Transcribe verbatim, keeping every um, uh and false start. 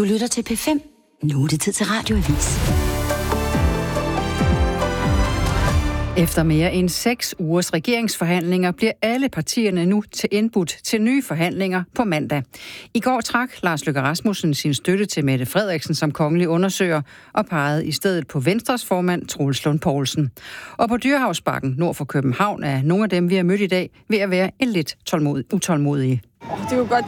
lytter til P fem. Nu er det tid til Radioavis. Efter mere end seks ugers regeringsforhandlinger bliver alle partierne nu til indbudt til nye forhandlinger på mandag. I går trak Lars Løkke Rasmussen sin støtte til Mette Frederiksen som kongelig undersøger og pegede i stedet på Venstres formand Troels Lund Poulsen. Og på Dyrehavsbakken nord for København er nogle af dem, vi har mødt i dag, ved at være en lidt tålmod- utålmodige. Det er jo godt